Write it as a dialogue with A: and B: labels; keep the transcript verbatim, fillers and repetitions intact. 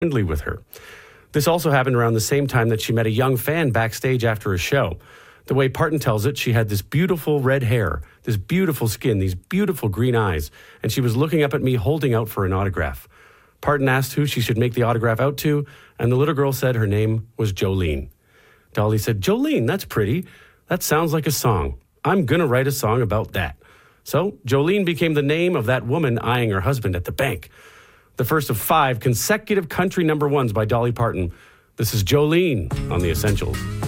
A: friendly with her. This also happened around the same time that she met a young fan backstage after a show. The way Parton tells it, she had this beautiful red hair, this beautiful skin, these beautiful green eyes, and she was looking up at me holding out for an autograph. Parton asked who she should make the autograph out to, and the little girl said her name was Jolene. Dolly said, "Jolene, that's pretty. That sounds like a song. I'm going to write a song about that." So Jolene became the name of that woman eyeing her husband at the bank. The first of five consecutive country number ones by Dolly Parton. This is Jolene on The Essentials.